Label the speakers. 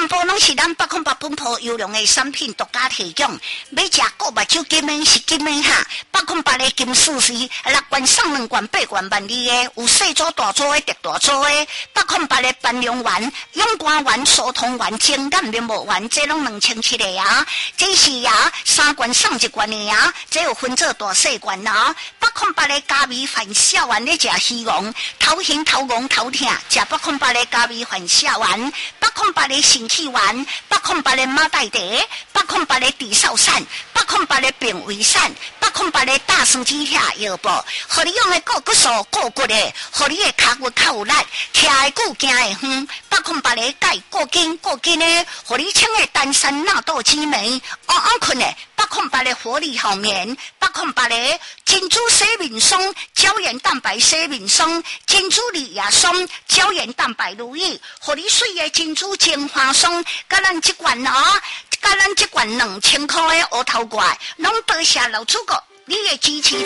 Speaker 1: 部拢是咱808本铺优良的产品独家提供。要食锅目睭金的是金的哈，808的金丝是6罐送2罐8罐万利的，有细组大组的特大组的。808的半量丸、永肝丸、疏通丸、精干面膜丸，这拢2700个啊！这是啊，3罐送1罐的啊，这有分做大细罐啊。808的加味饭小丸，你食希望头晕头晕头痛，食808的加味饭小丸，808的肾气丸，808的马黛茶，808的地少散，808的病危散，808的大肠肌痛药布，互你用的骨骨素固骨的，互你的脚骨较有力，徛的久行的远。808的钙固筋的，互你穿的丹参纳豆激酶，安困的。808的活力好眠，808的珍珠洗面霜，胶原蛋白洗面霜，珍珠乳液霜，胶原蛋白乳液，互你水的珍珠精华霜，甲咱这罐2000块的乌头怪，拢多谢老主顾你的支持。